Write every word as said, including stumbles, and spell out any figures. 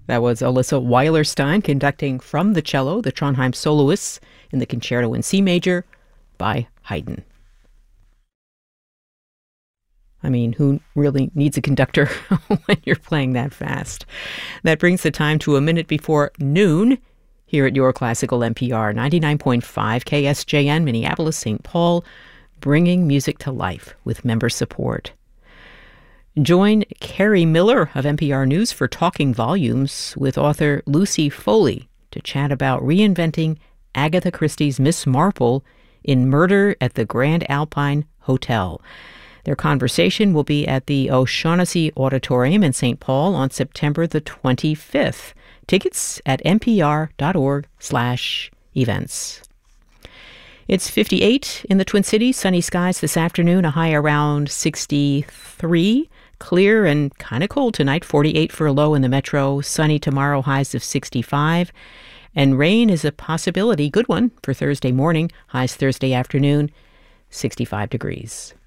That was Alyssa Weilerstein conducting from the cello the Trondheim Soloists in the Concerto in C Major by Haydn. I mean, who really needs a conductor when you're playing that fast? That brings the time to a minute before noon here at Your Classical N P R, ninety-nine point five K S J N, Minneapolis, Saint Paul, bringing music to life with member support. Join Carrie Miller of N P R News for Talking Volumes with author Lucy Foley to chat about reinventing Agatha Christie's Miss Marple in Murder at the Grand Alpine Hotel. Their conversation will be at the O'Shaughnessy Auditorium in Saint Paul on September the twenty-fifth. Tickets at npr.org slash events. It's fifty-eight in the Twin Cities, sunny skies this afternoon, a high around sixty-three. Clear and kind of cold tonight, forty-eight for a low in the metro. Sunny tomorrow, highs of sixty-five. And rain is a possibility, good one, for Thursday morning. Highs Thursday afternoon, sixty-five degrees.